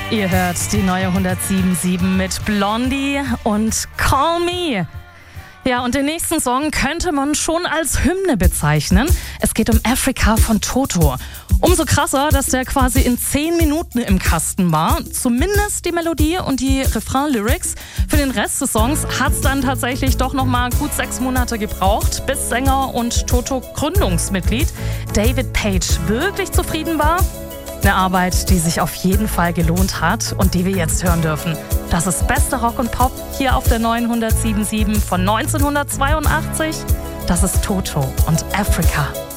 Ihr hört die neue 107.7 mit Blondie und Call Me. Ja, und den nächsten Song könnte man schon als Hymne bezeichnen. Es geht um Africa von Toto. Umso krasser, dass der quasi in 10 Minuten im Kasten war. Zumindest die Melodie und die Refrain-Lyrics. Für den Rest des Songs hat es dann tatsächlich doch nochmal gut 6 Monate gebraucht, bis Sänger und Toto-Gründungsmitglied David Page wirklich zufrieden war. Eine Arbeit, die sich auf jeden Fall gelohnt hat und die wir jetzt hören dürfen. Das ist beste Rock und Pop hier auf der neuen 107.7 von 1982. Das ist Toto und Africa.